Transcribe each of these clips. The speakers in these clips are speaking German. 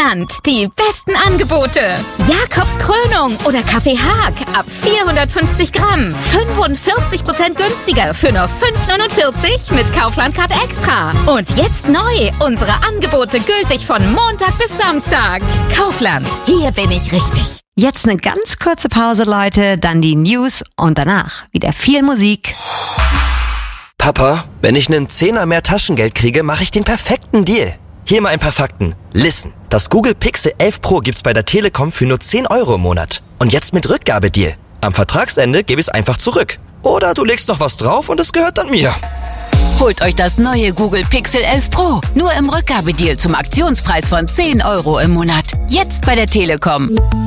Kaufland. Die besten Angebote. Jakobs Krönung oder Kaffee Haag ab 450 Gramm. 45% günstiger für nur 5,49 mit Kaufland-Card Extra. Und jetzt neu. Unsere Angebote gültig von Montag bis Samstag. Kaufland. Hier bin ich richtig. Jetzt eine ganz kurze Pause, Leute, dann die News und danach wieder viel Musik. Papa, wenn ich einen Zehner mehr Taschengeld kriege, mache ich den perfekten Deal. Hier mal ein paar Fakten. Listen, das Google Pixel 11 Pro gibt's bei der Telekom für nur 10 € im Monat. Und jetzt mit Rückgabedeal. Am Vertragsende gebe ich es einfach zurück. Oder du legst noch was drauf und es gehört dann mir. Holt euch das neue Google Pixel 11 Pro. Nur im Rückgabedeal zum Aktionspreis von 10 € im Monat. Jetzt bei der Telekom.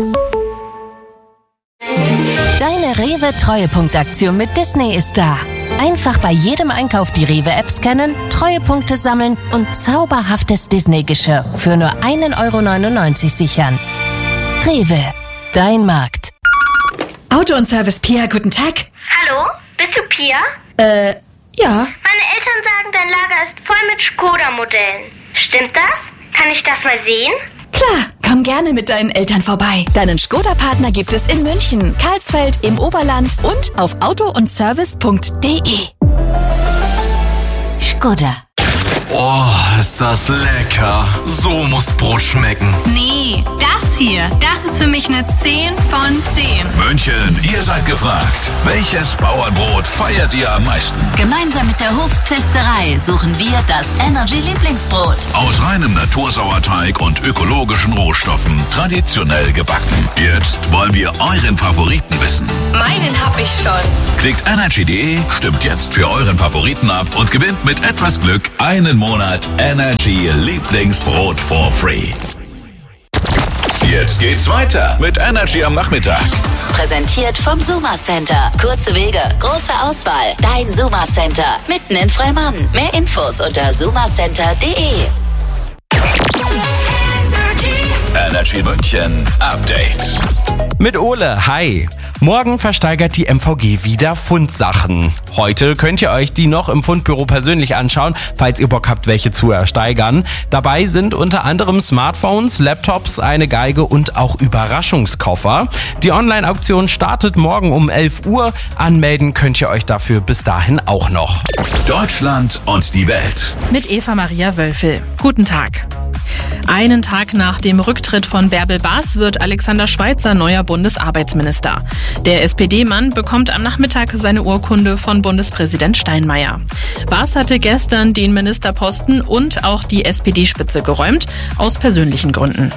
Deine Rewe-Treuepunktaktion mit Disney ist da. Einfach bei jedem Einkauf die Rewe-App scannen, Treuepunkte sammeln und zauberhaftes Disney-Geschirr für nur 1,99 € sichern. Rewe, dein Markt. Auto und Service Pia, guten Tag. Hallo, bist du Pia? Ja. Meine Eltern sagen, dein Lager ist voll mit Skoda-Modellen. Stimmt das? Kann ich das mal sehen? Klar, komm gerne mit deinen Eltern vorbei. Deinen Skoda-Partner gibt es in München, Karlsfeld, im Oberland und auf autoundservice.de. Skoda. Oh, ist das lecker. So muss Brot schmecken. Nee, das hier, das ist für mich eine 10 von 10. München, ihr seid gefragt. Welches Bauernbrot feiert ihr am meisten? Gemeinsam mit der Hofpfisterei suchen wir das Energy-Lieblingsbrot. Aus reinem Natursauerteig und ökologischen Rohstoffen, traditionell gebacken. Jetzt wollen wir euren Favoriten wissen. Meinen hab ich schon. Klickt energy.de, stimmt jetzt für euren Favoriten ab und gewinnt mit etwas Glück einen Monat Energy Lieblingsbrot for free. Jetzt geht's weiter mit Energy am Nachmittag. Präsentiert vom Suma Center. Kurze Wege, große Auswahl. Dein Suma Center. Mitten in Freimann. Mehr Infos unter sumacenter.de. Energy München Update. Mit Ole, hi. Morgen versteigert die MVG wieder Fundsachen. Heute könnt ihr euch die noch im Fundbüro persönlich anschauen, falls ihr Bock habt, welche zu ersteigern. Dabei sind unter anderem Smartphones, Laptops, eine Geige und auch Überraschungskoffer. Die Online-Auktion startet morgen um 11 Uhr. Anmelden könnt ihr euch dafür bis dahin auch noch. Deutschland und die Welt. Mit Eva Maria Wölfel. Guten Tag. Einen Tag nach dem Rücktritt von Bärbel Baas wird Alexander Schweitzer neuer Bundesarbeitsminister. Der SPD-Mann bekommt am Nachmittag seine Urkunde von Bundespräsident Steinmeier. Baas hatte gestern den Ministerposten und auch die SPD-Spitze geräumt, aus persönlichen Gründen.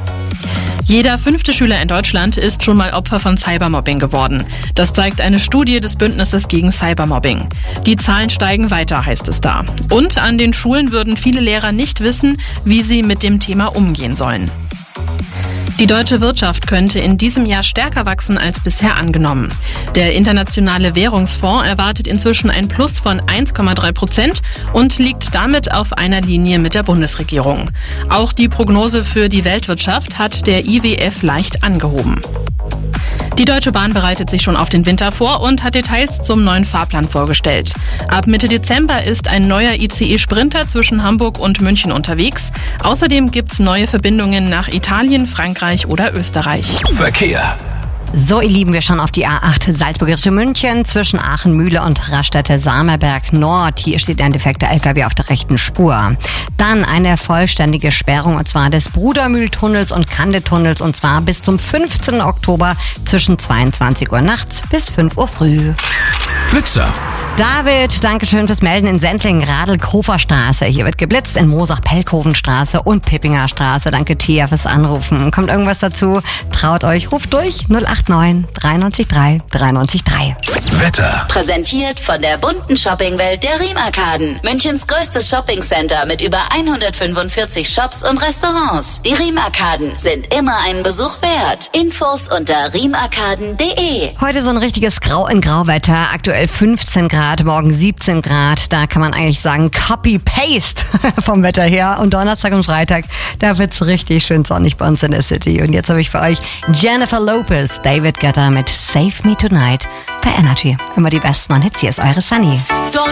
Jeder 5. Schüler in Deutschland ist schon mal Opfer von Cybermobbing geworden. Das zeigt eine Studie des Bündnisses gegen Cybermobbing. Die Zahlen steigen weiter, heißt es da. Und an den Schulen würden viele Lehrer nicht wissen, wie sie mit dem Thema umgehen sollen. Die deutsche Wirtschaft könnte in diesem Jahr stärker wachsen als bisher angenommen. Der Internationale Währungsfonds erwartet inzwischen ein Plus von 1,3% und liegt damit auf einer Linie mit der Bundesregierung. Auch die Prognose für die Weltwirtschaft hat der IWF leicht angehoben. Die Deutsche Bahn bereitet sich schon auf den Winter vor und hat Details zum neuen Fahrplan vorgestellt. Ab Mitte Dezember ist ein neuer ICE Sprinter zwischen Hamburg und München unterwegs. Außerdem gibt's neue Verbindungen nach Italien, Frankreich oder Österreich. Verkehr. So, ihr Lieben, wir schauen auf die A8 Salzburg-Richtung München zwischen Aachen-Mühle und Raststätte-Samerberg Nord. Hier steht ein defekter LKW auf der rechten Spur. Dann eine vollständige Sperrung, und zwar des Brudermühltunnels und Kandetunnels, und zwar bis zum 15. Oktober zwischen 22 Uhr nachts bis 5 Uhr früh. Blitzer. David, Dankeschön fürs Melden in Sendling, Radl-Kofer-Straße. Hier wird geblitzt in Moosach-Pelkoven-Straße und Pippinger Straße. Danke, Tia, fürs Anrufen. Kommt irgendwas dazu? Traut euch, ruft durch 089 93 3 93 3. Wetter. Präsentiert von der bunten Shoppingwelt der Riem-Arkaden. Münchens größtes Shoppingcenter mit über 145 Shops und Restaurants. Die Riem-Arkaden sind immer einen Besuch wert. Infos unter riemarkaden.de. Heute so ein richtiges Grau in Grauwetter. Aktuell 15 Grad, morgen 17 Grad. Da kann man eigentlich sagen Copy-Paste vom Wetter her. Und Donnerstag und Freitag, da wird's richtig schön sonnig bei uns in der City. Und jetzt habe ich für euch Jennifer Lopez, David Guetta mit Save Me Tonight bei Energy. Immer die besten Hits. Hier ist eure Sunny.